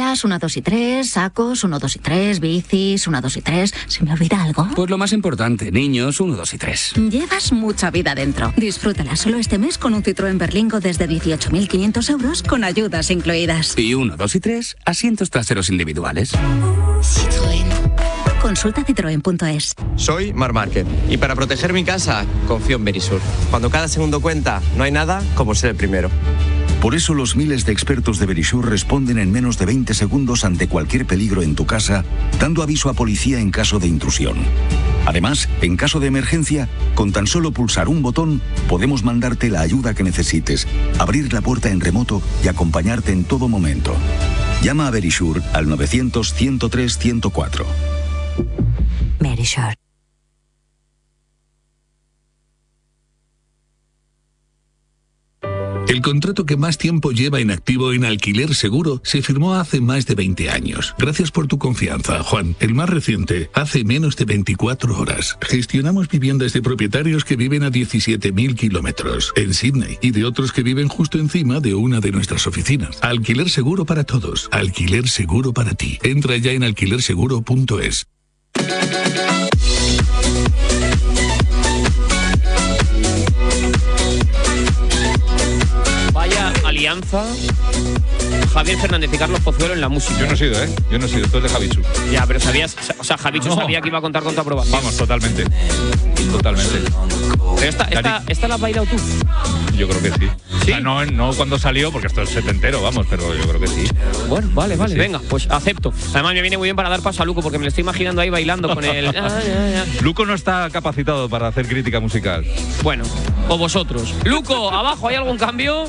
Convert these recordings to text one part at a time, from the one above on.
zapatillas, 1, 2 y 3, sacos, 1, 2 y 3, bicis, 1, 2 y 3. ¿Se me olvida algo? Pues lo más importante, niños, 1, 2 y 3. Llevas mucha vida dentro. Disfrútala solo este mes con un Citroën Berlingo desde 18.500 euros con ayudas incluidas. Y 1, 2 y 3, asientos traseros individuales. Citroën. Consulta citroen.es. Soy Marc Márquez y para proteger mi casa confío en Verisur. Cuando cada segundo cuenta, no hay nada como ser el primero. Por eso los miles de expertos de Verisur responden en menos de 20 segundos ante cualquier peligro en tu casa, dando aviso a policía en caso de intrusión. Además, en caso de emergencia, con tan solo pulsar un botón, podemos mandarte la ayuda que necesites, abrir la puerta en remoto y acompañarte en todo momento. Llama a Verisur al 900-103-104. Verisur. El contrato que más tiempo lleva inactivo en Alquiler Seguro se firmó hace más de 20 años. Gracias por tu confianza, Juan. El más reciente, hace menos de 24 horas. Gestionamos viviendas de propietarios que viven a 17.000 kilómetros en Sydney y de otros que viven justo encima de una de nuestras oficinas. Alquiler Seguro para todos. Alquiler Seguro para ti. Entra ya en alquilerseguro.es. Alianza, Javier Fernández y Carlos Pozuelo en la música. Yo no he sido, Yo no he sido, tú eres de Javichu. Ya, pero sabías, o sea, Javichu sabía que iba a contar con tu aprobación. Vamos, totalmente. Totalmente. Pero esta la has bailado tú. Yo creo que sí. ¿Sí? O sea, no cuando salió, porque esto es setentero, vamos, pero yo creo que sí. Bueno, vale. Sí. Venga, pues acepto. Además me viene muy bien para dar paso a Luco, porque me lo estoy imaginando ahí bailando con el... Luco no está capacitado para hacer crítica musical. Bueno, o vosotros. Luco, abajo, ¿hay algún cambio?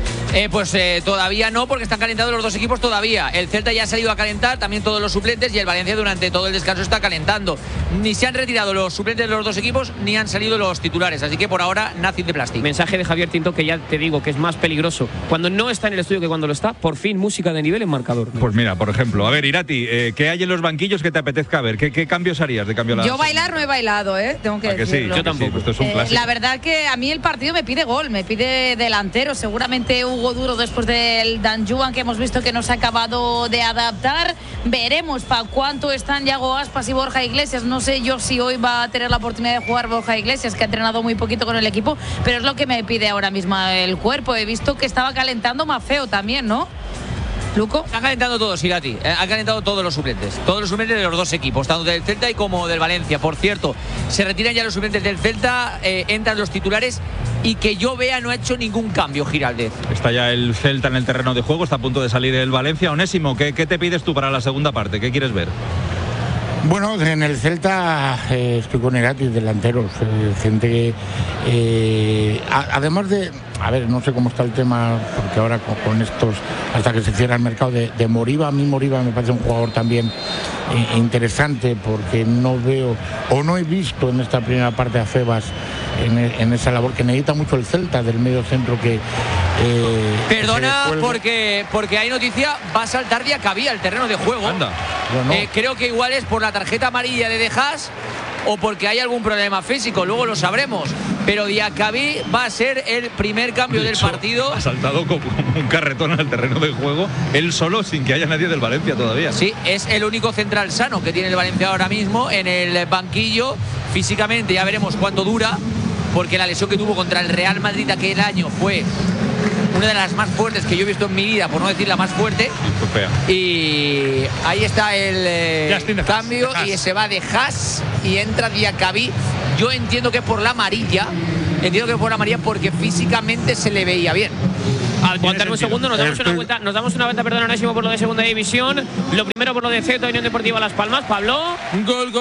Todavía no, porque están calentando los dos equipos todavía. El Celta ya ha salido a calentar, también todos los suplentes, y el Valencia durante todo el descanso está calentando. Ni se han retirado los suplentes de los dos equipos, ni han salido los titulares. Así que por ahora, nothing de plástico. Mensaje de Javier Tinto, que ya te digo que es más peligroso cuando no está en el estudio que cuando lo está. Por fin, música de nivel en marcador. Pues mira, por ejemplo, a ver, Irati, ¿qué hay en los banquillos que te apetezca ver? ¿Qué cambios harías de cambio a la... Yo bailar no he bailado, tengo que decirlo. Sí? Yo tampoco. Esto es un clásico. La verdad que a mí el partido me pide gol, me pide delantero. Seguramente Hugo Duro después del Danjuan, que hemos visto que no se ha acabado de adaptar. Veremos para cuánto están Yago Aspas y Borja Iglesias. No sé yo si hoy va a tener la oportunidad de jugar Borja Iglesias, que ha entrenado muy poquito con el equipo, pero es lo que me pide ahora mismo el cuerpo. He visto que estaba calentando Mafeo también, ¿no? Luco. Están calentando todos, Irati. Han calentado todos los suplentes de los dos equipos, tanto del Celta y como del Valencia. Por cierto, se retiran ya los suplentes del Celta, entran los titulares, y que yo vea no ha hecho ningún cambio Giraldez. Está ya el Celta en el terreno de juego, está a punto de salir el Valencia. Onésimo, ¿qué te pides tú para la segunda parte? ¿Qué quieres ver? Bueno, en el Celta estoy con Irati, delanteros, gente que además de... A ver, no sé cómo está el tema, porque ahora con estos, hasta que se cierra el mercado de Moriba, a mí Moriba me parece un jugador también interesante, porque no veo, o no he visto en esta primera parte a Febas en esa labor que necesita mucho el Celta, del medio centro que... Perdona, porque hay noticia, va a saltar Diacabí al terreno de juego. Anda. Creo que igual es por la tarjeta amarilla de Dejas o porque hay algún problema físico, luego lo sabremos. Pero Diacabí va a ser el primer cambio del partido. Ha saltado como un carretón al terreno de juego, él solo, sin que haya nadie del Valencia todavía. Sí, es el único central sano que tiene el Valencia ahora mismo en el banquillo. Físicamente ya veremos cuánto dura, porque la lesión que tuvo contra el Real Madrid aquel año fue una de las más fuertes que yo he visto en mi vida, por no decir la más fuerte. Y ahí está el cambio, y se va de Haas y entra Diacabí. Yo entiendo que por la amarilla, porque físicamente se le veía bien. Aguantarme un segundo, nos damos una vuelta, perdón, Onésimo, por lo de segunda división. Lo primero por lo de Celta, Unión Deportiva Las Palmas. Pablo. Gol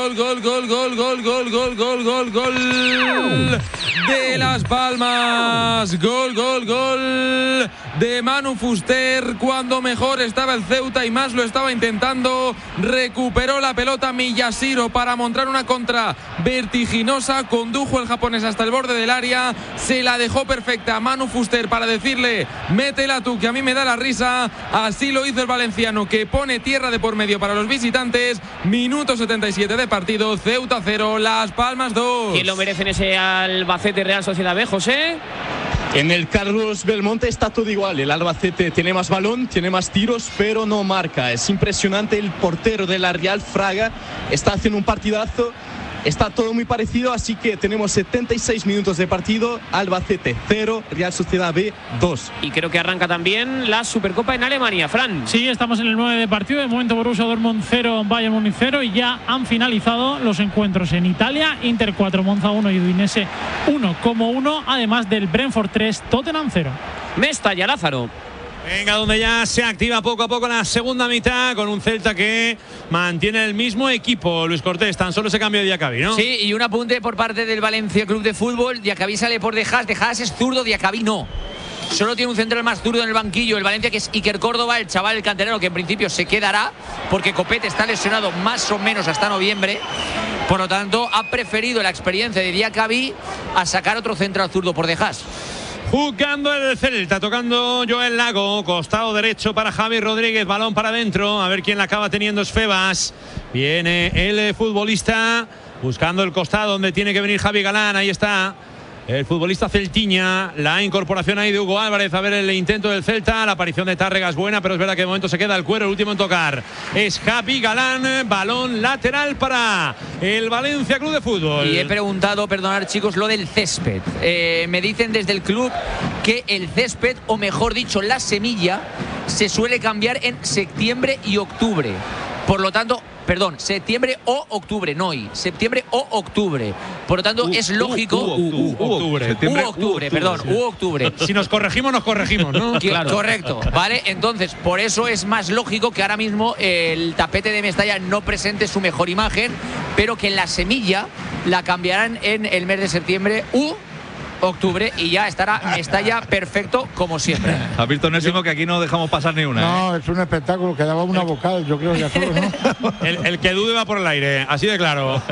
de Las Palmas. Gol de Manu Fuster, cuando mejor estaba el Ceuta y más lo estaba intentando. Recuperó la pelota Miyashiro para montar una contra vertiginosa. Condujo el japonés hasta el borde del área. Se la dejó perfecta a Manu Fuster para decirle: métela tú, que a mí me da la risa. Así lo hizo el valenciano, que pone tierra de por medio para los visitantes. Minuto 77 de partido. Ceuta 0, Las Palmas 2. ¿Quién lo merece en ese Albacete Real Sociedad B, José? En el Carlos Belmonte está todo igual. El Albacete tiene más balón, tiene más tiros, pero no marca. Es impresionante. El portero de la Real, Fraga, está haciendo un partidazo. Está todo muy parecido, así que tenemos 76 minutos de partido. Albacete 0, Real Sociedad B 2. Y creo que arranca también la Supercopa en Alemania, Fran. Sí, estamos en el 9 de partido. De momento Borussia Dortmund 0, Bayern Múnich 0. Y ya han finalizado los encuentros en Italia. Inter 4, Monza 1 y Udinese 1-1. Además del Brentford 3, Tottenham 0. Mestalla, Lázaro. Venga, donde ya se activa poco a poco la segunda mitad con un Celta que mantiene el mismo equipo. Luis Cortés, tan solo ese cambio de Diacabí, ¿no? Sí, y un apunte por parte del Valencia Club de Fútbol. Diacabí sale por De Haas es zurdo, Diacabí no. Solo tiene un central más zurdo en el banquillo el Valencia, que es Iker Córdoba, el chaval, el canterano, que en principio se quedará porque Copete está lesionado más o menos hasta noviembre. Por lo tanto, ha preferido la experiencia de Diacabí a sacar otro central zurdo por De Haas. Jugando el Celta, tocando Joel Lago, costado derecho para Javi Rodríguez, balón para adentro, a ver quién la acaba teniendo. Es Febas. Viene el futbolista buscando el costado donde tiene que venir Javi Galán, ahí está el futbolista celtiña. La incorporación ahí de Hugo Álvarez, a ver el intento del Celta. La aparición de Tárrega es buena, pero es verdad que de momento se queda el cuero. El último en tocar es Javi Galán. Balón lateral para el Valencia Club de Fútbol. Y he preguntado, perdonad chicos, lo del césped. Me dicen desde el club que el césped, o mejor dicho, la semilla, se suele cambiar en septiembre y octubre. Por lo tanto, perdón, septiembre o octubre, no hoy, septiembre o octubre. Por lo tanto, es lógico. Octubre. Si nos corregimos, ¿no? Claro. Correcto, ¿vale? Entonces, por eso es más lógico que ahora mismo el tapete de Mestalla no presente su mejor imagen, pero que la semilla la cambiarán en el mes de septiembre u octubre y ya estará Mestalla perfecto como siempre. Has visto, Onésimo, que aquí no dejamos pasar ni una. No, es un espectáculo, quedaba una vocal, yo creo que solo, ¿no? el que dude va por el aire, así de claro.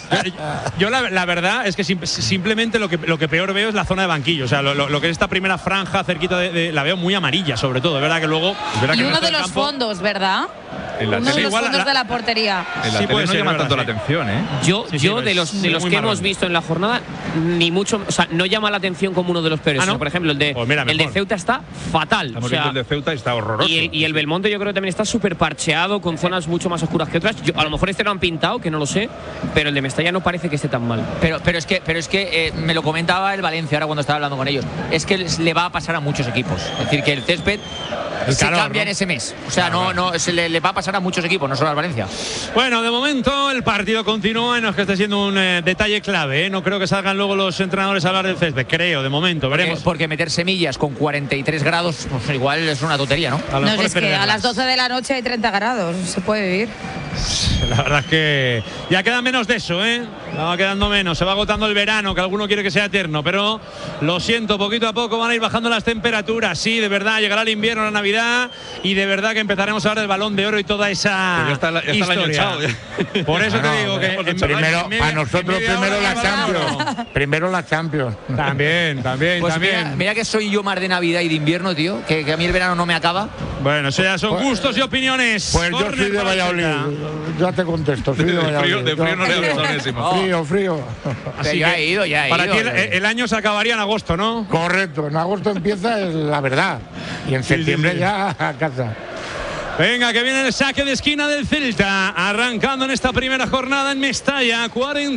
Yo la verdad es que simplemente lo que peor veo es la zona de banquillo. O sea, lo que es esta primera franja cerquita la veo muy amarilla, sobre todo. Es verdad que luego. Y uno de los fondos, ¿verdad? Uno de los fondos de la portería. En la tele no llama tanto la atención, ¿eh? Yo de los que hemos visto en la jornada, ni mucho, o sea, no llama la atención como uno de los peores. Por ejemplo, el de Ceuta está fatal. Estamos viendo el de Ceuta y está horroroso. Y el Belmonte yo creo que también está súper parcheado, con zonas mucho más oscuras que otras. A lo mejor lo han pintado, que no lo sé, pero el de Mestalla no parece que esté tan mal. Pero es que me lo comentaba el Valencia ahora cuando estaba hablando con ellos. Es que le va a pasar a muchos equipos. Es decir, que el césped se cambia en ese mes. O sea, le va a pasar a muchos equipos, no solo al Valencia. Bueno, de momento el partido continúa, no es que esté siendo un detalle clave, ¿eh? No creo que salgan luego los entrenadores a hablar del césped, creo, de momento, veremos. Porque meter semillas con 43 grados, pues igual es una tontería, ¿no? No, es que a las 12 de la noche hay 30 grados, se puede vivir. La verdad es que ya queda menos de eso, ¿eh? Va quedando menos, se va agotando el verano, que alguno quiere que sea eterno, pero lo siento, poquito a poco van a ir bajando las temperaturas. Sí, de verdad, llegará el invierno, la Navidad, y de verdad que empezaremos a hablar del Balón de Oro y toda esa historia. Por eso te digo que primero, a nosotros primero la Champions. Primero la Champions. También. Pues mira que soy yo más de Navidad y de invierno, tío, que a mí el verano no me acaba. Bueno, eso ya son gustos y opiniones. Pues yo soy de Valladolid. Ya te contesto, soy de Valladolid. De frío no le hables, Onésimo. Frío. Así ya he ido. Para ti el año se acabaría en agosto, ¿no? Correcto, en agosto empieza la verdad. Y en septiembre ya a casa. Venga, que viene el saque de esquina del Celta, arrancando en esta primera jornada en Mestalla,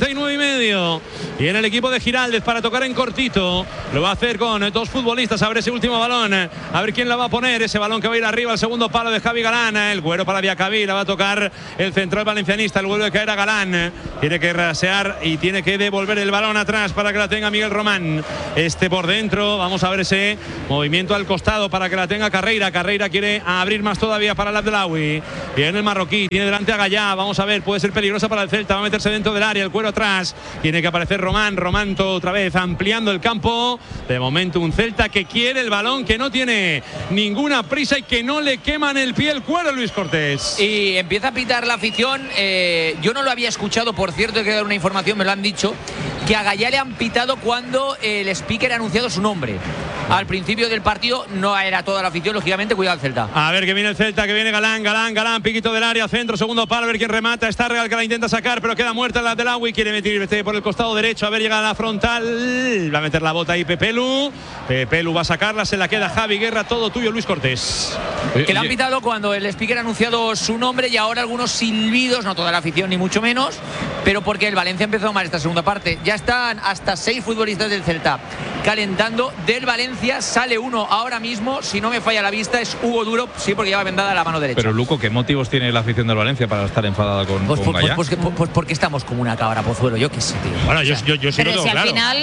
49,5. Viene el equipo de Giraldez para tocar en cortito. Lo va a hacer con dos futbolistas. A ver ese último balón, a ver quién la va a poner. Ese balón que va a ir arriba al segundo palo de Javi Galán. El güero para Diacabí, la va a tocar el central valencianista. El vuelve a caer a Galán. Tiene que rasear y tiene que devolver el balón atrás para que la tenga Miguel Román. Por dentro, vamos a ver ese movimiento al costado para que la tenga Carreira. Carreira quiere abrir más todavía para el Abdelawi. Viene el marroquí, tiene delante a Gallá. Vamos a ver, puede ser peligrosa para el Celta. Va a meterse dentro del área, el cuero atrás. Tiene que aparecer Román otra vez ampliando el campo. De momento un Celta que quiere el balón, que no tiene ninguna prisa y que no le queman el pie el cuero, Luis Cortés. Y empieza a pitar la afición. Yo no lo había escuchado, por cierto, hay que dar una información, me lo han dicho, que a Gallá le han pitado cuando el speaker ha anunciado su nombre. Al principio del partido no era toda la afición, lógicamente, cuidado el Celta. A ver que viene el Celta, que viene Galán, piquito del área, centro, segundo palo, a ver quién remata. Está Real que la intenta sacar, pero queda muerta la del Agui, quiere meter por el costado derecho, a ver, llega a la frontal, va a meter la bota ahí Pepelu va a sacarla, se la queda Javi Guerra, todo tuyo Luis Cortés. Que le han pitado cuando el speaker ha anunciado su nombre y ahora algunos silbidos, no toda la afición ni mucho menos, pero porque el Valencia empezó mal esta segunda parte. Ya están hasta 6 futbolistas del Celta calentando. Del Valencia sale uno ahora mismo, si no me falla la vista, es Hugo Duro, sí, porque lleva vendada la mano derecha. Pero Luco, ¿qué motivos tiene la afición del Valencia para estar enfadada con Gallá? Pues porque estamos como una cabra, Pozuelo, yo qué sé, tío. Bueno, yo sí pero lo si tengo al claro.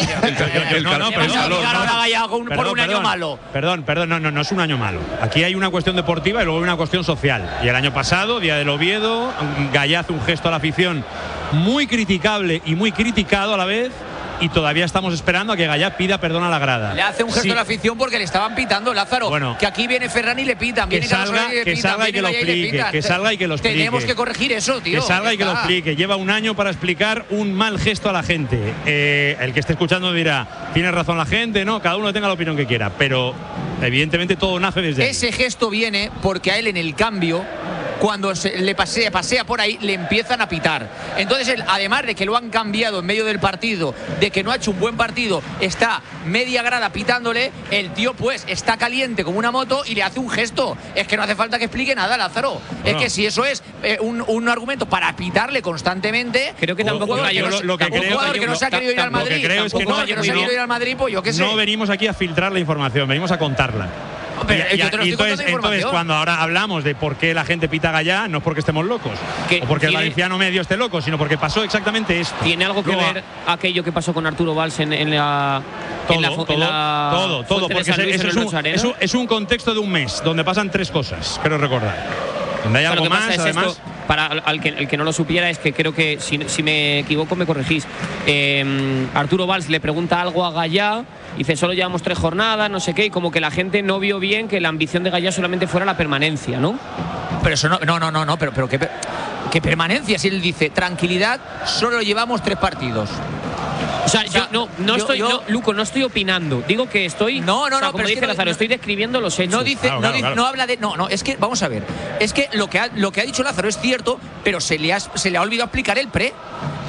final por un año malo. Perdón, no es un año malo. Aquí hay una cuestión deportiva y luego hay una cuestión social. Y el año pasado, día del Oviedo, Gallá hace un gesto a la afición muy criticable y muy criticado a la vez. Y todavía estamos esperando a que Gallá pida perdón a la grada. Le hace un gesto a la afición porque le estaban pitando, Lázaro. Bueno, que aquí viene Ferran y le pitan, viene salga y que lo explique, que salga y que lo explique. Tenemos que corregir eso, tío. Que salga y que lo explique. Lleva un año para explicar un mal gesto a la gente. El que esté escuchando dirá, tiene razón la gente, no, cada uno tenga la opinión que quiera, pero evidentemente todo nace desde ese gesto viene porque a él en el cambio, cuando le pasea por ahí, le empiezan a pitar. Entonces él, además de que lo han cambiado en medio del partido, de que no ha hecho un buen partido, está media grada pitándole, el tío pues está caliente como una moto y le hace un gesto. Es que no hace falta que explique nada, Lázaro. Bueno, es que si eso es un argumento para pitarle constantemente, creo que tampoco lo que no se ha querido ir al Madrid, creo es que no se ha querido ir al Madrid, pues yo qué sé. No venimos aquí a filtrar la información, venimos a contarla. Entonces, cuando ahora hablamos de por qué la gente pita a Gallá, no es porque estemos locos o porque el valenciano medio esté loco, sino porque pasó exactamente esto. ¿Tiene algo que ver aquello que pasó con Arturo Valls en la todo, porque es un contexto de un mes donde pasan 3 cosas, quiero recordar. Donde hay algo más, además. Para el que no lo supiera, es que creo que, si me equivoco, me corregís. Arturo Valls le pregunta algo a Gallá, dice, solo llevamos 3 jornadas, no sé qué, y como que la gente no vio bien que la ambición de Gallá solamente fuera la permanencia, ¿no? Pero eso no, pero ¿qué permanencia? Si él dice, tranquilidad, solo llevamos 3 partidos. O sea, Luco, no estoy opinando. Digo que estoy. Como dice Lázaro, estoy describiendo los hechos. No habla de. No, es que, vamos a ver. Es que lo que ha dicho Lázaro es cierto, pero se le ha olvidado explicar el pre.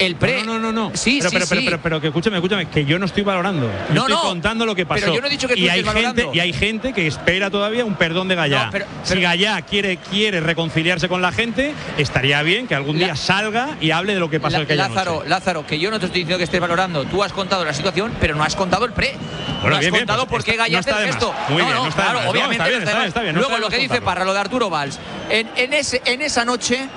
No. Sí, pero que escúchame, que yo no estoy valorando. Yo estoy contando lo que pasó. Pero yo no he dicho que tú estés valorando. Y hay gente que espera todavía un perdón de Gallá. Si Gallá quiere reconciliarse con la gente, estaría bien que algún día salga y hable de lo que pasó aquella noche. Lázaro, que yo no te estoy diciendo que estés valorando. Tú has contado la situación, pero no has contado el pre. Bueno, has contado por qué Gallá hace esto. Muy bien, no está claro, obviamente está bien. Luego lo que dice Parra, lo de Arturo Valls. En esa noche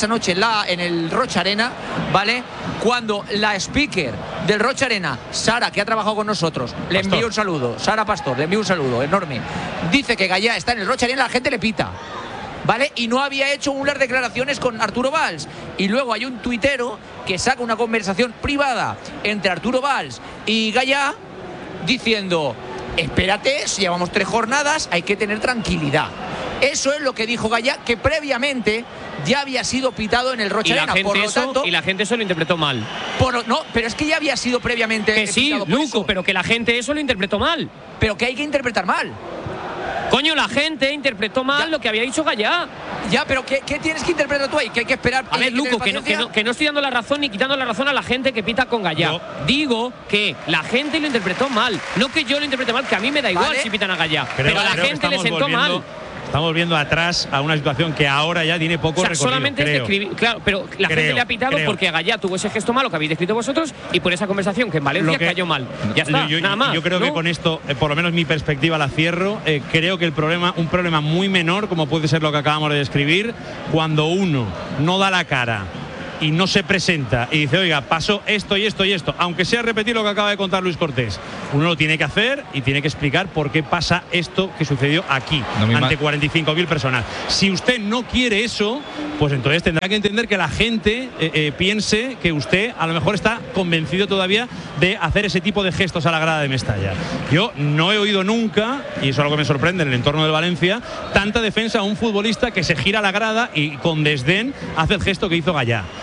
en el Rocha Arena, ¿vale? Cuando la speaker del Rocha Arena, Sara, que ha trabajado con nosotros, le envío un saludo, Sara Pastor, le envío un saludo enorme, dice que Gallá está en el Rocha Arena, la gente le pita, ¿vale? Y no había hecho unas declaraciones con Arturo Valls. Y luego hay un tuitero que saca una conversación privada entre Arturo Valls y Gallá diciendo, espérate, si llevamos 3 jornadas, hay que tener tranquilidad. Eso es lo que dijo Gallá, que previamente ya había sido pitado en el Rocha Arena. Y la gente eso lo interpretó mal. No, pero es que ya había sido previamente que sí, Luco, pero que la gente eso lo interpretó mal. Pero que hay que interpretar mal. Coño, la gente interpretó mal lo que había dicho Gallá. Ya, pero ¿qué tienes que interpretar tú ahí? ¿Que hay que esperar? A ver, Luco, que no estoy dando la razón ni quitando la razón a la gente que pita con Gallá. Digo que la gente lo interpretó mal. No que yo lo interprete mal, que a mí me da igual si pitan a Gallá. Pero a la gente le sentó mal. Estamos viendo atrás a una situación que ahora ya tiene poco recorrido. Solamente describir, claro, pero la gente le ha pitado porque a Gallá tuvo ese gesto malo que habéis descrito vosotros y por esa conversación que en Valencia cayó mal. Ya está, nada más. Yo creo que con esto, por lo menos mi perspectiva la cierro. Creo que un problema muy menor, como puede ser lo que acabamos de describir, cuando uno no da la cara y no se presenta y dice, oiga, pasó esto y esto y esto, aunque sea repetir lo que acaba de contar Luis Cortés, uno lo tiene que hacer y tiene que explicar por qué pasa esto que sucedió aquí, ante 45.000 personas. Si usted no quiere eso, pues entonces tendrá que entender que la gente piense que usted a lo mejor está convencido todavía de hacer ese tipo de gestos a la grada de Mestalla. Yo no he oído nunca, y eso es algo que me sorprende en el entorno del Valencia, tanta defensa a un futbolista que se gira a la grada y con desdén hace el gesto que hizo Gallá.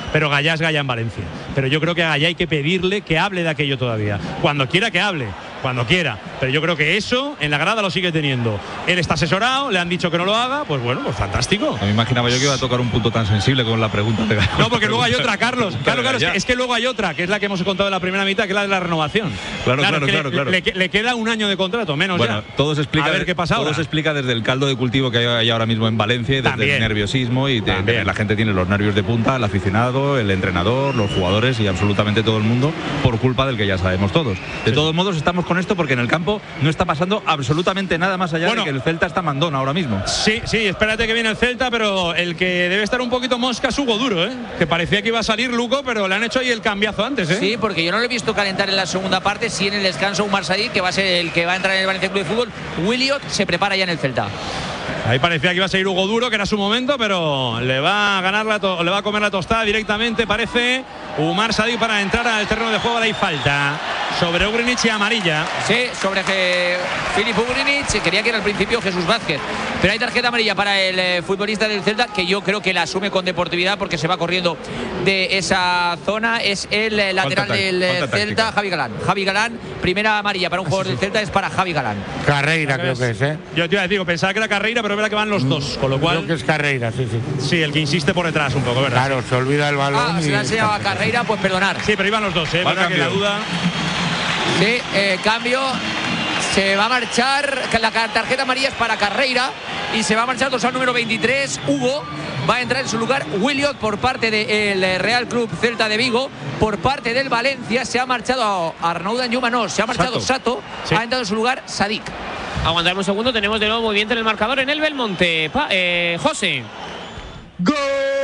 pero Gallá es Gallá en Valencia. Pero yo creo que a Gallá hay que pedirle que hable de aquello todavía. Cuando quiera que hable, cuando quiera. Pero yo creo que eso en la grada lo sigue teniendo. Él está asesorado, le han dicho que no lo haga, pues bueno, pues fantástico. No me imaginaba yo que iba a tocar un punto tan sensible con la pregunta. No, porque luego hay otra, Carlos. Claro, es que luego hay otra, que es la que hemos contado en la primera mitad, que es la de la renovación. Claro. Le queda un año de contrato, menos bueno, ya. Todo se explica, a ver qué pasa todo ahora. se explica desde el caldo de cultivo que hay ahora mismo en Valencia, desde el nerviosismo y la gente tiene los nervios de punta, el aficionado, el entrenador, los jugadores y absolutamente todo el mundo por culpa del que ya sabemos todos. De todos modos estamos con esto porque en el campo no está pasando absolutamente nada más allá de que el Celta está mandón ahora mismo. Sí, espérate que viene el Celta, pero el que debe estar un poquito mosca es Hugo Duro, que parecía que iba a salir Luco, pero le han hecho ahí el cambiazo antes. Sí, porque yo no lo he visto calentar en la segunda parte, sí en el descanso Umar Sadik, que va a ser el que va a entrar en el Valencia Club de Fútbol. Williot se prepara ya en el Celta. Ahí parecía que iba a seguir Hugo Duro, que era su momento, pero le va a ganar le va a comer la tostada directamente, parece. Umar Sadik para entrar al terreno de juego. Ahí falta sobre Ugrinic y amarilla. Sí, sobre Filip Ugrinic, quería que era al principio Jesús Vázquez, pero hay tarjeta amarilla para el futbolista del Celta, que yo creo que la asume con deportividad porque se va corriendo de esa zona. Es el lateral del Celta, Javi Galán. Javi Galán, primera amarilla para un jugador del Celta, es para Javi Galán. Carreira creo que es, Yo te iba a decir, pensaba que era Carreira, pero es verdad que van los dos, con lo cual... Creo que es Carreira, sí. Sí, el que insiste por detrás un poco, ¿verdad? Claro, se olvida el balón. Se le ha enseñado a Carreira, pues perdonar. Sí, pero iban los dos, verdad que la duda... Sí, cambio. Se va a marchar, la tarjeta amarilla es para Carreira y se va a marchar dorsal número 23, Hugo. Va a entrar en su lugar Williot por parte del Real Club Celta de Vigo. Por parte del Valencia se ha marchado Arnaud Danjuma, no, se ha marchado Sato. Sí. Ha entrado en su lugar Sadik. Aguantadme un segundo, tenemos de nuevo movimiento en el marcador en el Belmonte. José. Gol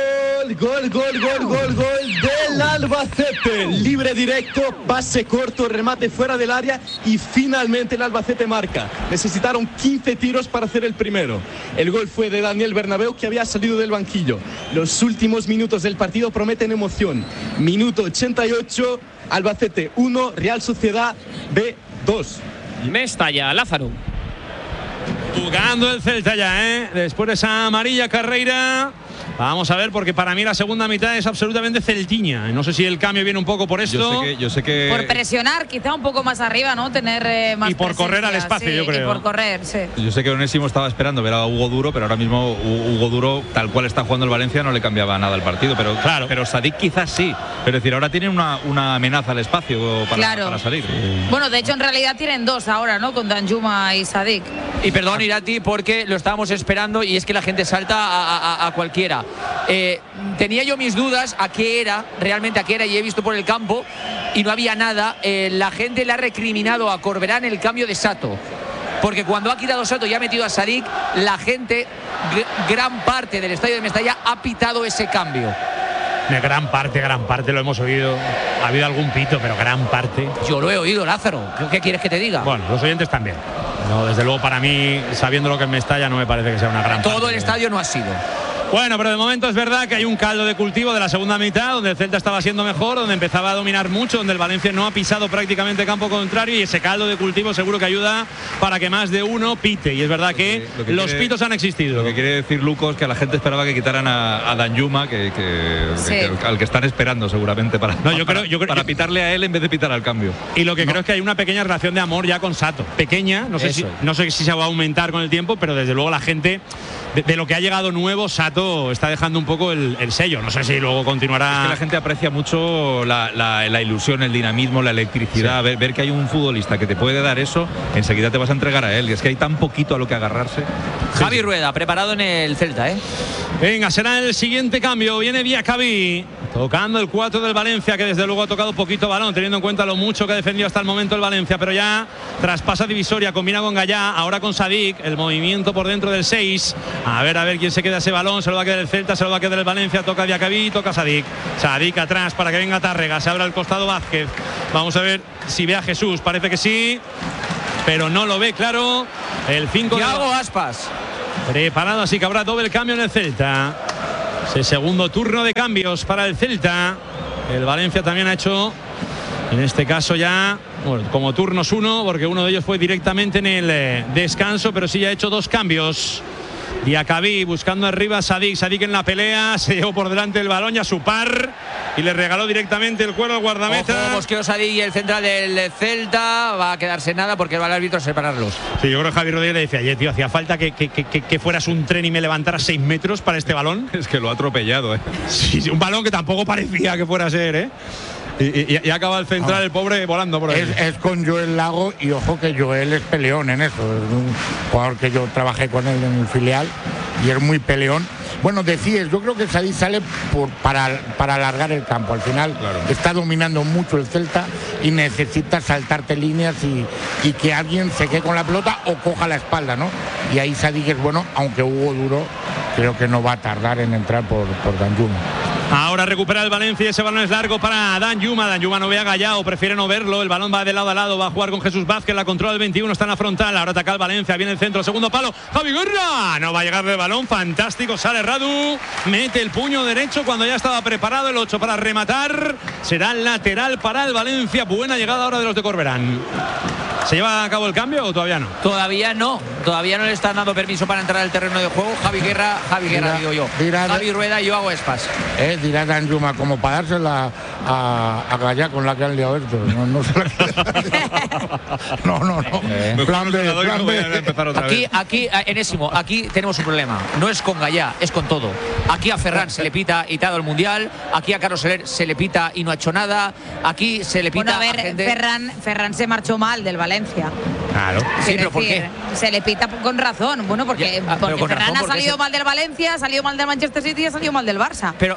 del Albacete. Libre directo, pase corto, remate fuera del área y finalmente el Albacete marca. Necesitaron 15 tiros para hacer el primero. El gol fue de Daniel Bernabeu, que había salido del banquillo. Los últimos minutos del partido prometen emoción. Minuto 88, Albacete 1, Real Sociedad B 2. Mestalla, Lázaro. Jugando el Celta ya, después de esa amarilla Carreira. Vamos a ver, porque para mí la segunda mitad es absolutamente celtiña. No sé si el cambio viene un poco por esto. Yo sé que por presionar, quizá un poco más arriba, ¿no? Tener más y por presencia, correr al espacio, sí, yo creo. Y por correr, sí. Yo sé que Onésimo estaba esperando ver a Hugo Duro, pero ahora mismo Hugo Duro, tal cual está jugando el Valencia, no le cambiaba nada al partido. Pero claro, pero Sadik quizás sí. Pero es decir, ahora tienen una amenaza al espacio para salir. Bueno, de hecho, en realidad tienen dos ahora, ¿no? Con Danjuma y Sadik. Y perdón, Irati, porque lo estábamos esperando y es que la gente salta a cualquiera. Tenía yo mis dudas a qué era y he visto por el campo y no había nada. La gente le ha recriminado a Corberán el cambio de Sato, porque cuando ha quitado Sato y ha metido a Sadik, la gente, gran parte del estadio de Mestalla ha pitado ese cambio. Gran parte lo hemos oído. Ha habido algún pito, pero gran parte. Yo lo he oído, Lázaro. ¿Qué quieres que te diga? Bueno, los oyentes también. No, desde luego para mí, sabiendo lo que es Mestalla, no me parece que sea una gran parte. Todo el estadio no ha sido. Bueno, pero de momento es verdad que hay un caldo de cultivo de la segunda mitad, donde el Celta estaba siendo mejor, donde empezaba a dominar mucho, donde el Valencia no ha pisado prácticamente campo contrario, y ese caldo de cultivo seguro que ayuda para que más de uno pite. Y es verdad que los pitos han existido. Lo que quiere decir Luco es que la gente esperaba que quitaran a Danjuma, al que están esperando seguramente para pitarle a él en vez de pitar al cambio. Y lo que creo es que hay una pequeña relación de amor ya con Sato. Pequeña, no sé si se va a aumentar con el tiempo, pero desde luego la gente, de lo que ha llegado nuevo, Sato está dejando un poco el sello. No sé si luego continuará. Es que la gente aprecia mucho la ilusión, el dinamismo, la electricidad. Sí. Ver que hay un futbolista que te puede dar eso, enseguida te vas a entregar a él. Y es que hay tan poquito a lo que agarrarse. Javi Rueda, preparado en el Celta, Venga, será el siguiente cambio. Viene Diacabí, tocando el 4 del Valencia, que desde luego ha tocado poquito balón, teniendo en cuenta lo mucho que ha defendido hasta el momento el Valencia, pero ya traspasa divisoria, combina con Gallá, ahora con Sadik, el movimiento por dentro del 6. A ver quién se queda ese balón. Se lo va a quedar el Celta, se lo va a quedar el Valencia. Toca Diacabí, toca Sadik. Sadik atrás para que venga Tárrega. Se abre al costado Vázquez. Vamos a ver si ve a Jesús. Parece que sí, pero no lo ve claro. El 5 Thiago Aspas preparado, así que habrá doble cambio en el Celta. Ese segundo turno de cambios para el Celta. El Valencia también ha hecho, en este caso ya, como turnos uno, porque uno de ellos fue directamente en el descanso, pero sí ya ha hecho dos cambios. Diacabí buscando arriba a Sadik en la pelea, se llevó por delante el balón y a su par y le regaló directamente el cuero al guardameta. Ojo, Mosqueo Sadik y el central del Celta, va a quedarse nada porque va el árbitro a separarlos. Sí, yo creo que Javi Rodríguez le decía, oye, tío, hacía falta que fueras un tren y me levantaras 6 metros para este balón. Es que lo ha atropellado, Sí, un balón que tampoco parecía que fuera a ser, Y acaba el central, el pobre, volando por ahí. Es con Joel Lago, y ojo que Joel es peleón en eso. Es un jugador que yo trabajé con él en el filial y es muy peleón. Bueno, decías, yo creo que Sadik sale para alargar el campo. Al final está dominando mucho el Celta y necesita saltarte líneas y que alguien se quede con la pelota o coja la espalda, ¿no? Y ahí Sadik es bueno, aunque Hugo Duro creo que no va a tardar en entrar por Danjuma. Ahora recupera el Valencia, ese balón es largo para Danjuma. Danjuma no ve a Gallao, prefiere no verlo. El balón va de lado a lado, va a jugar con Jesús Vázquez, la controla el 21, está en la frontal. Ahora ataca el Valencia, viene el centro, segundo palo. Javi Guerra, no va a llegar el balón, fantástico, sale Radu, mete el puño derecho cuando ya estaba preparado el 8 para rematar. Será lateral para el Valencia, buena llegada ahora de los de Corberán. ¿Se lleva a cabo el cambio o todavía no? Todavía no le están dando permiso para entrar al terreno de juego. Javi Guerra digo yo. Javi Rueda y Joao Espas. Dirá Danjuma como para dársela a Gallá con la que han liado esto. No. Plan B. Aquí, Enésimo, aquí tenemos un problema. No es con Gallá, es con todo. Aquí a Ferran se le pita y todo el mundial. Aquí a Carlos Soler se le pita y no ha hecho nada. Aquí se le pita. Bueno, a ver, a gente... Ferran se marchó mal del Valencia. Claro. Sí, pero ¿por qué? Se le pita con razón. Bueno, porque Ferran ha salido mal del Valencia, ha salido mal del Manchester City y ha salido mal del Barça. Pero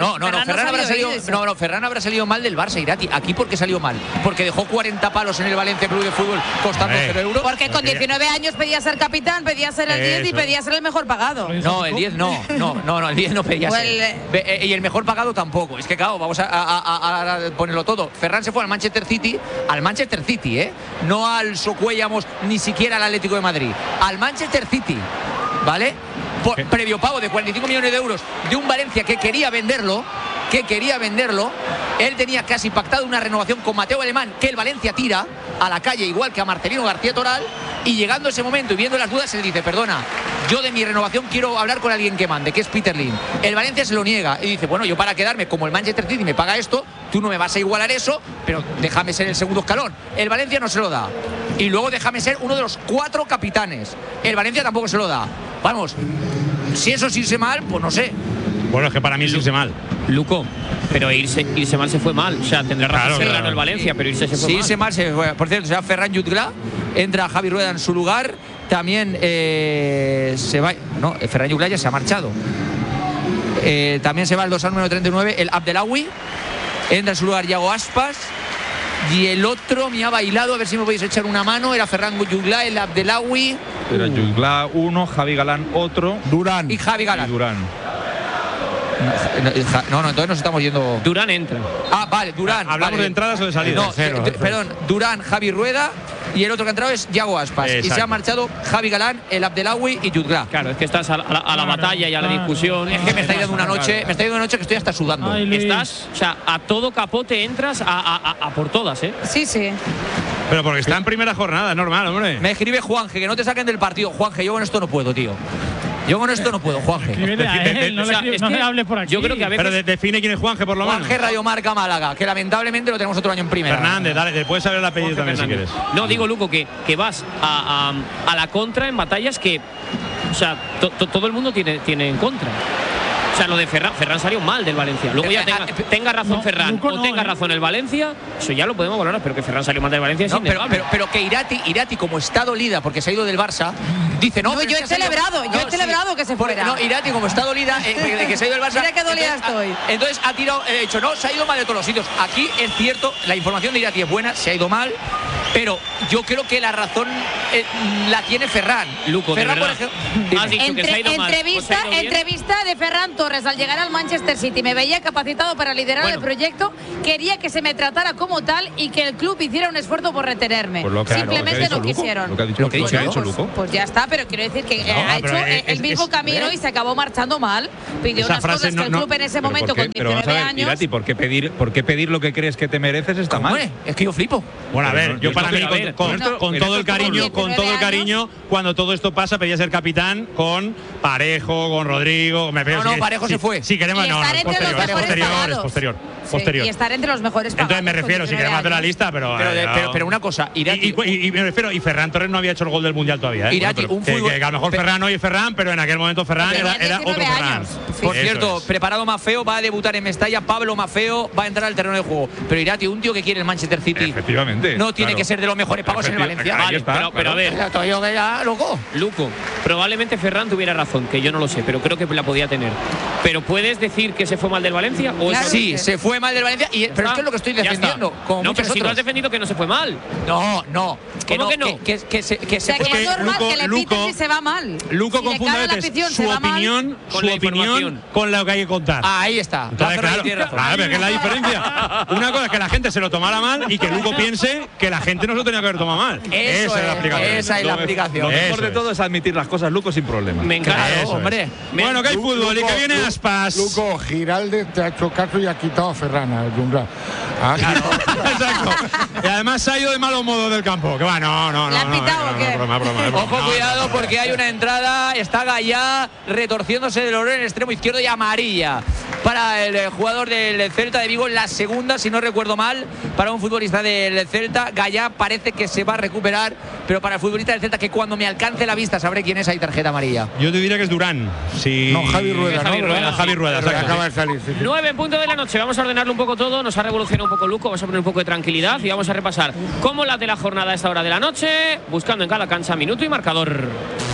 Ferran habrá salido mal del Barça, Irati. ¿Aquí por qué salió mal? Porque dejó 40 palos en el Valencia Club de Fútbol costando 0 euros. Porque con 19 años pedía ser capitán, pedía ser el 10 y pedía ser el mejor pagado. No, el 10 no, el 10 no pedía ser. Y el mejor pagado tampoco. Es que claro, vamos a ponerlo todo. Ferran se fue al Manchester City, no al Socuellamos, ni siquiera al Atlético de Madrid, al Manchester City, ¿vale? Previo pago de 45 millones de euros de un Valencia que quería venderlo. Él tenía casi pactado una renovación con Mateo Alemán, que el Valencia tira a la calle, igual que a Marcelino García Toral, y llegando ese momento y viendo las dudas, se le dice, perdona, yo de mi renovación quiero hablar con alguien que mande, que es Peter Lim. El Valencia se lo niega y dice, bueno, yo para quedarme como el Manchester City me paga esto, tú no me vas a igualar eso, pero déjame ser el segundo escalón. El Valencia no se lo da. Y luego déjame ser uno de los 4 capitanes. El Valencia tampoco se lo da. Vamos, si eso es irse mal, pues no sé. Bueno, es que para mí es irse mal. Luco, pero irse mal se fue mal. O sea, tendrá razón que ganó el Valencia, pero irse se fue mal. Sí, irse mal se fue. Por cierto, se va Ferran Jutgla, entra Javi Rueda en su lugar. También se va. No, Ferran Jutgla ya se ha marchado. También se va el dorsal número 39, el Abdelawi. Entra en su lugar Yago Aspas. Y el otro me ha bailado, a ver si me podéis echar una mano. Era Ferran Jutgla, el Abdelawi. Era Jutgla uno, Javi Galán otro. Durán. Y Javi Galán. No, entonces nos estamos yendo. Durán entra. Ah, vale, Durán. ¿Hablamos de entradas o de salidas? No, perdón, Durán, Javi Rueda. Y el otro que ha entrado es Yago Aspas. Exacto. Y se han marchado Javi Galán, el Abdelawi y Jutgla. Claro, es que estás a la batalla y a la discusión. Es que me está dando una noche que estoy hasta sudando. Estás, o sea, a todo capote entras a por todas, ¿eh? Sí. Pero porque está en primera jornada, es normal, hombre. Me escribe Juanje, que no te saquen del partido. Juanje, yo con esto no puedo, tío. Yo con esto no puedo, Juanje. No le hable por aquí. Yo creo que a veces... Pero define quién es Juanje, por lo menos. Juanje Radio Marca Málaga, que lamentablemente lo tenemos otro año en primera. Fernández, dale, te puedes saber el apellido Jorge también Fernández. si quieres. No, digo, Luco, que vas a la contra en batallas que... O sea, todo el mundo tiene en contra. O sea, lo de Ferran salió mal del Valencia. Luego ya tenga razón Ferran o tenga razón el Valencia, eso ya lo podemos valorar, pero que Ferran salió mal del Valencia es innegable. Pero que Irati, como está dolida porque se ha ido del Barça, dice, no, yo he celebrado que se fuera. No, Irati, como está dolida de que se ha ido del Barça. Mira qué dolida estoy. Entonces ha tirado, he dicho, no, se ha ido mal de todos los sitios. Aquí es cierto, la información de Irati es buena, se ha ido mal, pero yo creo que la razón la tiene Ferran. Luco, Ferran, de verdad. Has dicho que se ha ido mal. Entrevista de Ferran Torres al llegar al Manchester City. Me veía capacitado para liderar el proyecto. Quería que se me tratara como tal y que el club hiciera un esfuerzo por retenerme. Simplemente no quisieron. Lo que ha dicho Luco. Pues ya está, pero quiero decir que ha hecho el mismo camino y se acabó marchando mal. Pidió unas cosas que el club en ese momento con 19 años. Irati, ¿por qué pedir lo que crees que te mereces está mal? Es que yo flipo. Bueno, a ver, yo para mí con todo el cariño, cuando todo esto pasa pedía ser capitán con Parejo, con Rodrigo. Parejo se fue. Si queremos, es posterior. Y estar entre los mejores pagados. Entonces me refiero, si queremos hacer la lista, pero una cosa, Irati. Y me refiero, y Ferran Torres no había hecho el gol del Mundial todavía. Irati, que a lo mejor Ferran no es Ferran, pero en aquel momento Ferran era otro Ferran. Por cierto, preparado Maffeo, va a debutar en Mestalla. Pablo Maffeo va a entrar al terreno de juego. Pero Irati, un tío que quiere el Manchester City. Efectivamente. No tiene que ser de los mejores pagos en el Valencia. Vale, pero a ver. Loco. Probablemente Ferran tuviera razón, que yo no lo sé, pero creo que la podía tener. Pero ¿puedes decir que se fue mal del Valencia? Sí, se fue mal del Valencia. Pero esto es lo que estoy defendiendo. No, pero si tú has defendido que no se fue mal. No. ¿Cómo que no? Que se fue. Es normal que le piten si se va mal. Luco confunde a veces su opinión con lo que hay que contar. Ahí está. Entonces, claro, pero ¿qué es la diferencia? Una cosa es que la gente se lo tomara mal y que Luco piense que la gente no se lo tenía que haber tomado mal. Esa es la explicación. Esa es la explicación. Lo mejor de todo es admitir las cosas, Luco, sin problema. Me encanta. Hombre. Bueno, que hay fútbol y que viene Aspas. Luco, Giralde te ha hecho caso y ha quitado a Ferran, al Jungla. Exacto. Y además se ha ido de malos modos del campo. Que va, no. Broma. Ojo, cuidado, porque hay una entrada. Está Gallá retorciéndose del orón en el extremo izquierdo y amarilla para el jugador del Celta de Vigo. La segunda, si no recuerdo mal, para un futbolista del Celta. Gallá parece que se va a recuperar, pero para el futbolista del Celta, que cuando me alcance la vista sabré quién es, hay tarjeta amarilla. Yo te diría que es Durán. No, Javi Rueda. Javi Rueda, acaba de salir. 9 en punto de la noche. Vamos a ordenarlo un poco todo. Nos ha revolucionado un poco Luco. Vamos a poner un poco de tranquilidad y vamos a repasar cómo late la jornada a esta hora de la noche, buscando en cada cancha minuto y marcador.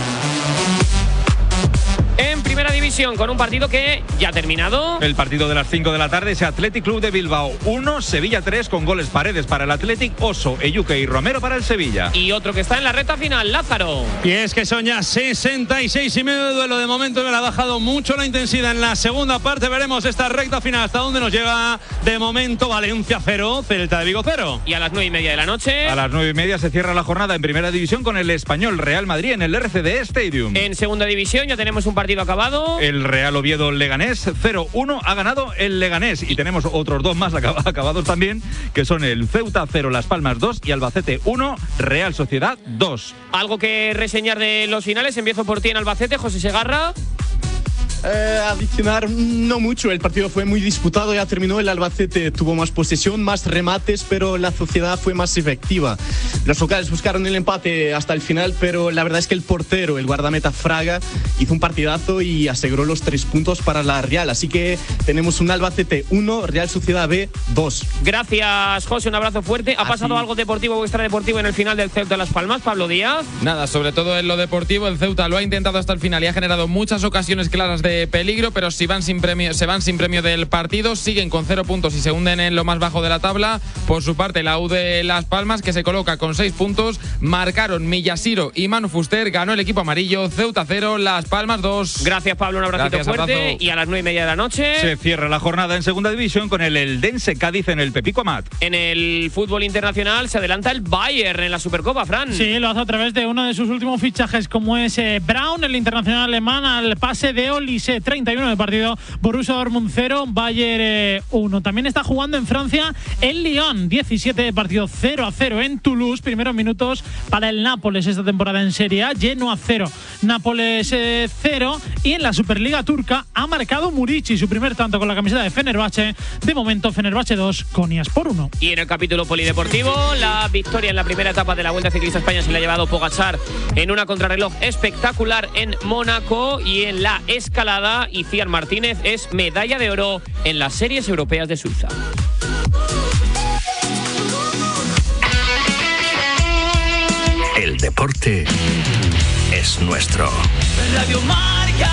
En primera división, con un partido que ya ha terminado. El partido de las 5 de la tarde, ese Athletic Club de Bilbao 1, Sevilla 3, con goles Paredes para el Athletic, Oso, Eyuque y Romero para el Sevilla. Y otro que está en la recta final, Lázaro. Y es que son ya 66 y medio de duelo. De momento me la ha bajado mucho la intensidad en la segunda parte. Veremos esta recta final hasta dónde nos llega. De momento, Valencia 0, Celta de Vigo 0. Y a las 9:30 de la noche. A las 9:30 se cierra la jornada en primera división con el Español Real Madrid en el RCD Stadium. En segunda división ya tenemos un partido acabado. El Real Oviedo Leganés 0-1 ha ganado el Leganés. Y tenemos otros dos más acabados también, que son el Ceuta 0, Las Palmas 2 y Albacete 1, Real Sociedad 2. ¿Algo que reseñar de los finales? Empiezo por ti en Albacete, José Segarra. Adicionar no mucho, el partido fue muy disputado, ya terminó, el Albacete tuvo más posesión, más remates, pero la Sociedad fue más efectiva. Los locales buscaron el empate hasta el final, pero la verdad es que el portero, el guardameta Fraga, hizo un partidazo y aseguró los 3 puntos para la Real, así que tenemos un Albacete 1, Real Sociedad B 2. Gracias, José, un abrazo fuerte. ¿Ha pasado algo deportivo o extradeportivo en el final del Ceuta de Las Palmas, Pablo Díaz? Nada, sobre todo en lo deportivo, el Ceuta lo ha intentado hasta el final y ha generado muchas ocasiones claras de peligro, pero se van sin premio del partido, siguen con 0 puntos y se hunden en lo más bajo de la tabla. Por su parte, la U de Las Palmas, que se coloca con 6 puntos, marcaron Millasiro y Manu Fuster, ganó el equipo amarillo, Ceuta 0, Las Palmas 2. Gracias, Pablo, un abracito fuerte. Abrazo. Y a las 9:30 de la noche se cierra la jornada en segunda división con el Eldense Cádiz en el Pepico Amat. En el fútbol internacional se adelanta el Bayern en la Supercopa, Fran. Sí, lo hace a través de uno de sus últimos fichajes, como es Braun, el internacional alemán, al pase de Olise. 31 de partido, Borussia Dortmund 0, Bayern 1. También está jugando en Francia el Lyon, 17 de partido, 0-0 en Toulouse. Primeros minutos para el Nápoles esta temporada en Serie A, Genoa 0, Nápoles 0. Y en la Superliga turca ha marcado Murici su primer tanto con la camiseta de Fenerbahce. De momento, Fenerbahce 2, Konyaspor 1. Y en el capítulo polideportivo, la victoria en la primera etapa de la Vuelta Ciclista España se la ha llevado Pogačar en una contrarreloj espectacular en Mónaco. Y en la escalada, Iciar Martínez es medalla de oro en las Series Europeas de Suiza. El deporte es nuestro. Radio Marca.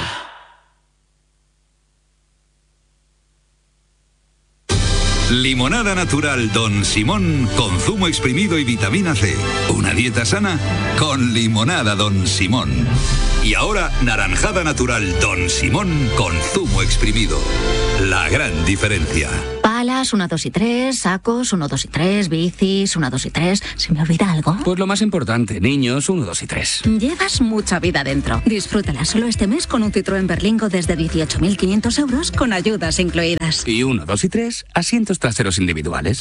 Limonada natural Don Simón con zumo exprimido y vitamina C. Una dieta sana con limonada Don Simón. Y ahora naranjada natural Don Simón con zumo exprimido. La gran diferencia. Palas, 1, 2 y 3, sacos, 1, 2 y 3, bicis, 1, 2 y 3. ¿Se me olvida algo? Pues lo más importante, niños, 1, 2 y 3. Llevas mucha vida dentro. Disfrútala solo este mes con un Citroën Berlingo desde 18.500 euros con ayudas incluidas. Y 1, 2 y 3, asientos traseros individuales.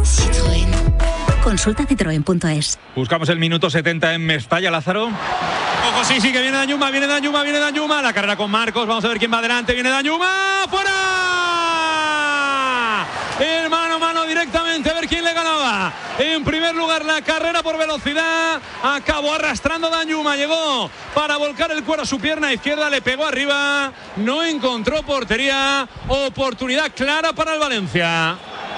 Citroën. Consulta citroen.es. Buscamos el minuto 70 en Mestalla, Lázaro. Ojo, sí, que viene Danjuma. La carrera con Marcos, vamos a ver quién va adelante. Viene Danjuma, ¡fuera! El mano a mano directamente, a ver quién le ganaba. En primer lugar, la carrera por velocidad. Acabó arrastrando Danjuma, llegó para volcar el cuero a su pierna izquierda, le pegó arriba, no encontró portería. Oportunidad clara para el Valencia.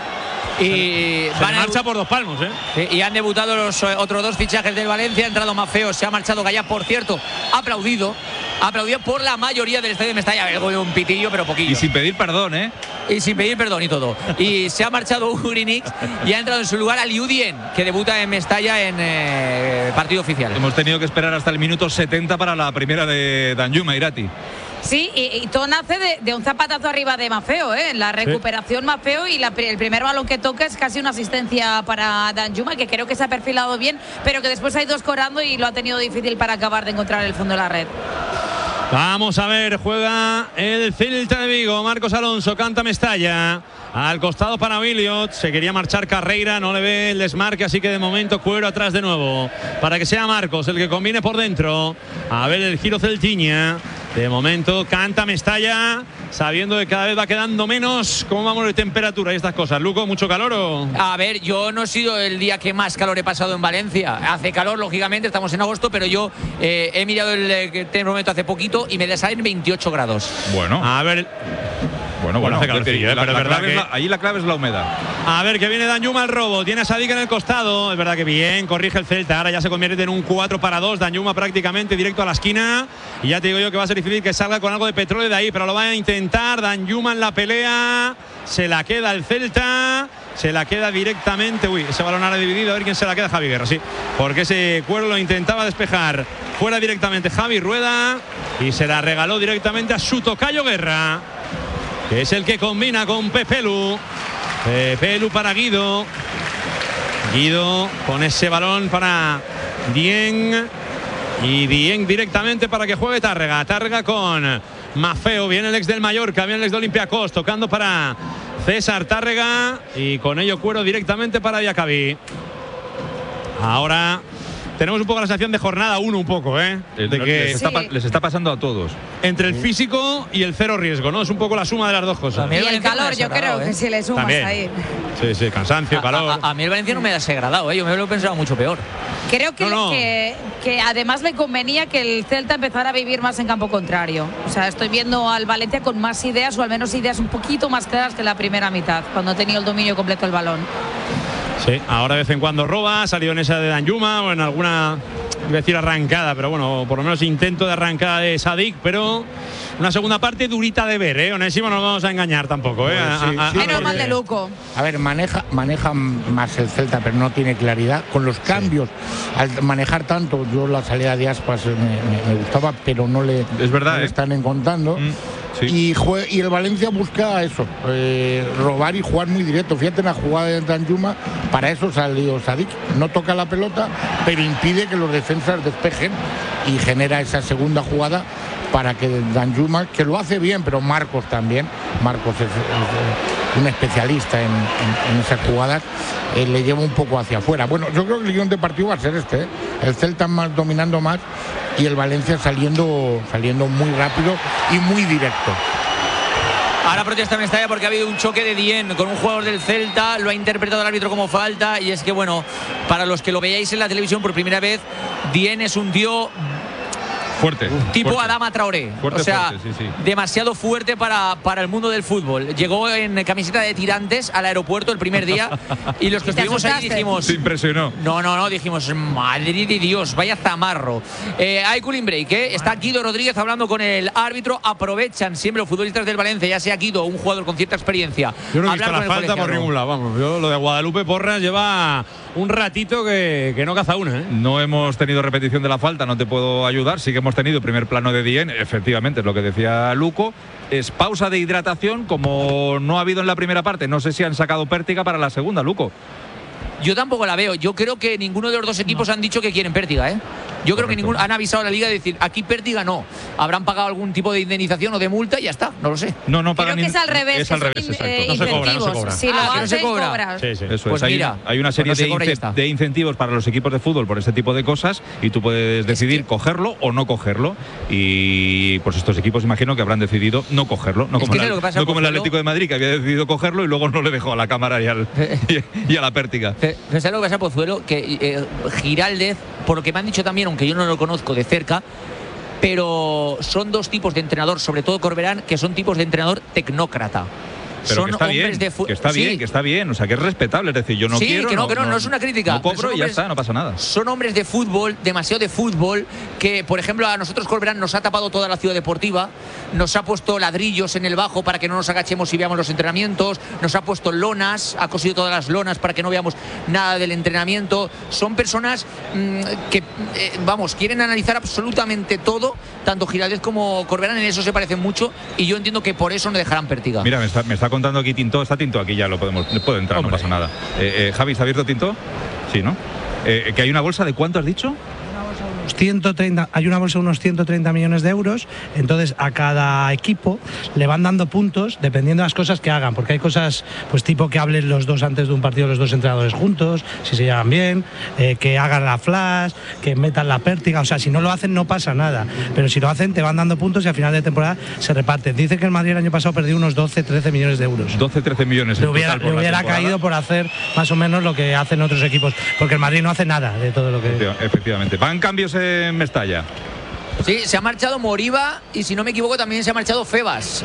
Y se marcha por 2 palmos, ¿eh? Y han debutado los otros 2 fichajes del Valencia. Ha entrado Maffeo, se ha marchado Gallá, por cierto, aplaudido por la mayoría del estadio de Mestalla. Algo de un pitillo, pero poquillo. Y sin pedir perdón, ¿eh? Y sin pedir perdón y todo. Y se ha marchado Ugrinix y ha entrado en su lugar Aliou Dieng, que debuta en Mestalla en partido oficial. Hemos tenido que esperar hasta el minuto 70 para la primera de Danjuma, Irati. Sí, y todo nace de un zapatazo arriba de Maffeo, ¿eh? La recuperación Maffeo y el primer balón que toca es casi una asistencia para Danjuma, que creo que se ha perfilado bien, pero que después ha ido escorando y lo ha tenido difícil para acabar de encontrar el fondo de la red. Vamos a ver, juega el Celta de Vigo. Marcos Alonso, canta Mestalla. Al costado para Williot, se quería marchar Carreira, no le ve el desmarque, así que de momento Cuero atrás de nuevo. Para que sea Marcos el que combine por dentro. A ver el giro celtiña. De momento canta Mestalla, sabiendo que cada vez va quedando menos. ¿Cómo vamos de temperatura y estas cosas? Luco, ¿mucho calor o...? A ver, yo no he sido el día que más calor he pasado en Valencia. Hace calor, lógicamente, estamos en agosto, pero yo he mirado el termómetro hace poquito y me salen 28 grados. Bueno. A ver... Bueno, hace calor, pero es verdad que... Ahí la clave es la humedad. A ver, que viene Danjuma al robo. Tiene a Sadik en el costado. Es verdad que bien, corrige el Celta. Ahora ya se convierte en un 4-2. Danjuma prácticamente directo a la esquina. Y ya te digo yo que va a ser difícil que salga con algo de petróleo de ahí, pero lo va a intentar. Danjuma en la pelea. Se la queda el Celta. Se la queda directamente. Uy, ese balón ahora dividido. A ver quién se la queda. Javi Guerra, sí. Porque ese Cuero lo intentaba despejar. Fuera directamente Javi Rueda. Y se la regaló directamente a su tocayo Guerra, que es el que combina con Pepelu. Pepelu para Guido. Guido con ese balón para Dieng. Y Dieng directamente para que juegue Tárrega. Tárrega con Maffeo. Viene el ex del Mallorca, viene el ex de Olympiacos. Tocando para César Tárrega. Y con ello Cuero directamente para Diacabí. Ahora... tenemos un poco la sensación de jornada 1 un poco, ¿eh? De que les está pasando a todos. Entre el físico y el cero riesgo, ¿no? Es un poco la suma de las dos cosas. Y el calor, yo creo que si le sumas también. ahí. Sí, cansancio, calor. A mí el Valencia no me ha desagradado, ¿eh? Yo me lo he pensado mucho peor. Creo que además le convenía que el Celta empezara a vivir más en campo contrario. O sea, estoy viendo al Valencia con más ideas, o al menos ideas un poquito más claras que la primera mitad, cuando ha tenido el dominio completo el balón. Sí, ahora de vez en cuando roba, ha salido en esa de Danjuma o en alguna, iba a decir arrancada, pero bueno, por lo menos intento de arrancada de Sadik, pero una segunda parte durita de ver, ¿eh? Onésimo, no nos vamos a engañar tampoco, ¿eh? Menos mal de Luco. A ver, maneja más el Celta, pero no tiene claridad. Con los cambios, al manejar tanto, yo la salida de Aspas me gustaba, pero no le, es verdad, no le están encontrando. Sí. Y el Valencia busca eso, robar y jugar muy directo. Fíjate en la jugada de Danjuma, para eso salió Sadik. No toca la pelota, pero impide que los defensas despejen y genera esa segunda jugada para que Danjuma, que lo hace bien, pero Marcos también. Marcos es un especialista en esas jugadas, le lleva un poco hacia afuera. Bueno, yo creo que el guión de partido va a ser este, ¿eh? El Celta más dominando más y el Valencia saliendo muy rápido y muy directo. Ahora protesta Mestalla porque ha habido un choque de Dieng con un jugador del Celta, lo ha interpretado el árbitro como falta, y es que, bueno, para los que lo veáis en la televisión por primera vez, Dieng es un tío fuerte, tipo fuerte. Adama Traoré, fuerte, o sea, fuerte, sí. demasiado fuerte para el mundo del fútbol. Llegó en camiseta de tirantes al aeropuerto el primer día y los que estuvimos ahí dijimos... Se impresionó. No, dijimos, madre de Dios, vaya zamarro. Hay cooling break, ¿eh? Está Guido Rodríguez hablando con el árbitro. Aprovechan siempre los futbolistas del Valencia, ya sea Guido, un jugador con cierta experiencia. Yo no he visto la falta por ningún lado, vamos. Yo lo de Guadalupe Porras lleva un ratito que no caza una, ¿eh? No hemos tenido repetición de la falta, no te puedo ayudar. Sí que hemos tenido primer plano de Dieng, efectivamente, es lo que decía Luco. Es pausa de hidratación, como no ha habido en la primera parte. No sé si han sacado Pértiga para la segunda, Luco. Yo tampoco la veo. Yo creo que ninguno de los dos equipos han dicho que quieren Pértiga, ¿eh? Yo creo que han avisado a la Liga de decir, aquí Pértiga no. Habrán pagado algún tipo de indemnización o de multa y ya está, no lo sé. No pagan. Creo que es al revés. Es al revés, exacto. No se cobra. Si lo haces, no se cobra. cobras. Sí. Eso pues es. mira, hay una serie de incentivos para los equipos de fútbol por este tipo de cosas y tú puedes decidir cogerlo o no cogerlo. Y pues estos equipos imagino que habrán decidido no cogerlo. No como el Atlético de Madrid, que había decidido cogerlo y luego no le dejó a la cámara y a la Pértiga. ¿Sabes lo que pasa, Pozuelo? Que Giraldez, por lo que me han dicho también, aunque yo no lo conozco de cerca, pero son dos tipos de entrenador, sobre todo Corberán, que son tipos de entrenador tecnócrata. Pero son que está bien, que está bien, o sea, que es respetable, es decir, yo no quiero, no es una crítica. No cobro y ya está, no pasa nada. Son hombres de fútbol, demasiado de fútbol, que, por ejemplo, a nosotros Corberán nos ha tapado toda la ciudad deportiva, nos ha puesto ladrillos en el bajo para que no nos agachemos y veamos los entrenamientos, nos ha puesto lonas, ha cosido todas las lonas para que no veamos nada del entrenamiento. Son personas que, quieren analizar absolutamente todo, tanto Giraldez como Corberán, en eso se parecen mucho, y yo entiendo que por eso no dejarán Pértiga. Mira, me está contando aquí Tinto, está Tinto aquí, ya lo puede entrar, hombre. No pasa nada. Javi, ¿está abierto Tinto? Sí, ¿no? Que hay una bolsa de ¿cuánto has dicho? 130, hay una bolsa de unos 130 millones de euros, entonces a cada equipo le van dando puntos dependiendo de las cosas que hagan, porque hay cosas pues tipo que hablen los dos antes de un partido los dos entrenadores juntos, si se llevan bien, que hagan la flash, que metan la Pértiga, o sea, si no lo hacen no pasa nada, pero si lo hacen te van dando puntos y al final de temporada se reparten. Dice que el Madrid el año pasado perdió unos 12-13 millones de euros. 12-13 millones. Le hubiera caído por hacer más o menos lo que hacen otros equipos, porque el Madrid no hace nada de todo lo que... Efectivamente. Van cambios en Mestalla. Sí, se ha marchado Moriba y si no me equivoco también se ha marchado Febas.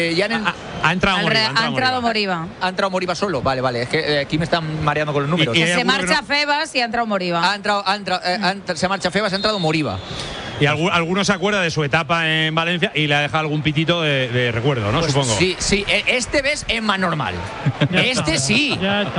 Ha entrado Moriba. Ha entrado Moriba. Ha entrado Moriba solo. Vale. Es que aquí me están mareando con los números. Se marcha Febas y ha entrado Moriba. Se marcha Febas, ha entrado Moriba. Y alguno se acuerda de su etapa en Valencia y le ha dejado algún pitito de recuerdo, ¿no? Pues supongo. Sí. Este ves es más normal. Este sí.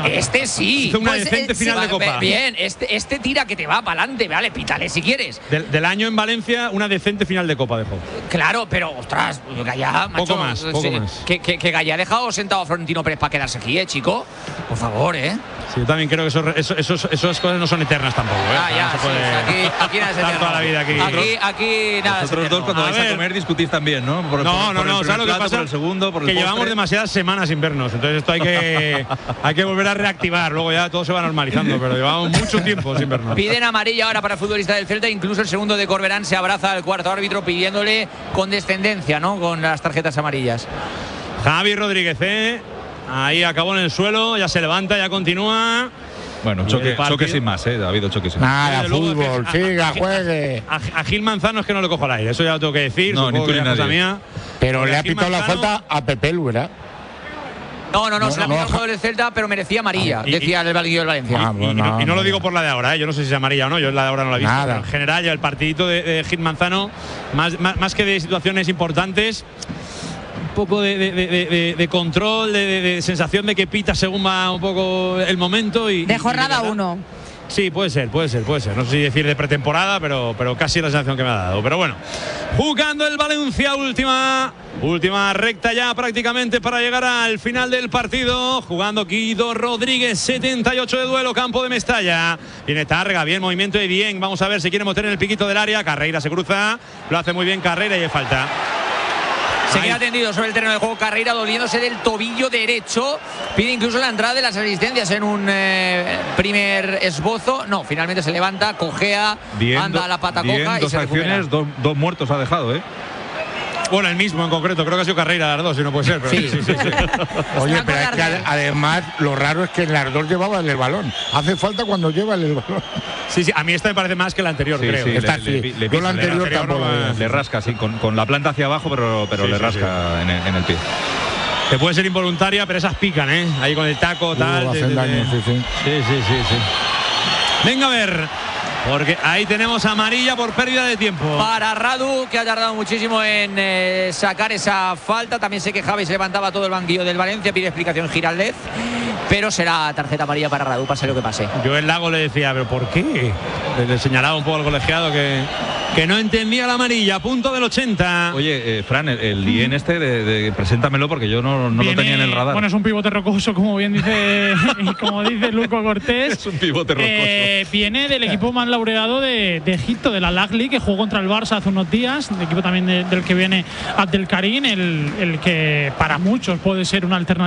Hizo una decente final de Copa. Bien, este tira que te va para adelante. Vale, pítale si quieres. Del año en Valencia, una decente final de Copa dejó. Claro, pero ostras, Gallá, macho, poco más. Que Gallá ha dejado sentado a Florentino Pérez para quedarse aquí, chico. Por favor, Sí, yo también creo que esas cosas no son eternas tampoco, Aquí nada se eterno. Toda la vida aquí nada. Vosotros dos cuando vais a comer discutís también, ¿no? No, ¿sabes lo que pasa? Por el segundo, por el que postre. llevamos demasiadas semanas sin vernos, entonces esto hay que volver a reactivar, luego ya todo se va normalizando, pero llevamos mucho tiempo sin vernos. Piden amarilla ahora para el futbolista del Celta, incluso el segundo de Corberán se abraza al cuarto árbitro pidiéndole condescendencia, ¿no? Con las tarjetas amarillas. Javi Rodríguez, ahí acabó en el suelo, ya se levanta, ya continúa. Bueno, choque sin más, ha habido choque sin más. Nada, fútbol, siga, juegue. A Gil Manzano es que no le cojo al aire, eso ya lo tengo que decir. No, ni tú ni nadie. Mía. Pero le ha pitado la falta a Pepe Luera. No, se la ha pitado el jugador del Celta, pero merecía amarilla, decía el banquillo del Valencia. Y no lo digo por la de ahora, yo no sé si es amarilla o no, yo la de ahora no la he visto. Pero en general, ya el partidito de Gil Manzano, más que de situaciones importantes, poco de control, de sensación de que pita según va un poco el momento. De jornada 1. Sí, puede ser. No sé si decir de pretemporada, pero casi la sensación que me ha dado. Pero bueno, jugando el Valencia, última recta ya prácticamente para llegar al final del partido. Jugando Guido Rodríguez, 78 de duelo, campo de Mestalla. Viene Targa, bien movimiento de bien. Vamos a ver si quiere meter en el piquito del área. Carreira se cruza, lo hace muy bien Carreira y hay falta. Se queda tendido sobre el terreno de juego Carreira, doliéndose del tobillo derecho. Pide incluso la entrada de las asistencias en un primer esbozo. No, finalmente se levanta, cojea, anda a la pata coja y se recupera. Dos acciones, dos muertos ha dejado, Bueno, el mismo en concreto, creo que ha sido Carreira las dos, si no puede ser. Pero sí. Oye, pero es que además lo raro es que las dos llevaban el balón. Hace falta cuando llevan el balón. Sí, a mí esta me parece más que la anterior, creo. Sí, yo la anterior tampoco le rasca, sí, con la planta hacia abajo, pero le rasca en el pie. Que puede ser involuntaria, pero esas pican, Ahí con el taco, tal. Hacen daño, sí. Venga a ver. Porque ahí tenemos amarilla por pérdida de tiempo. Para Radu, que ha tardado muchísimo en sacar esa falta. También sé que Javi se levantaba todo el banquillo del Valencia. Pide explicación Giraldez. Pero será tarjeta amarilla para Radu, pase lo que pase. Yo el Lago le decía, ¿pero por qué? Le señalaba un poco al colegiado que que no entendía la amarilla, punto del 80. Oye, Fran, el Dien preséntamelo porque yo no lo tenía en el radar. Bueno, es un pivote rocoso, como bien dice Luco Cortés. Es un pivote rocoso. Viene del equipo más laureado de Egipto, de la Al-Ahly, que jugó contra el Barça hace unos días, el equipo también del que viene Abdelkarim, el que para muchos puede ser una alternativa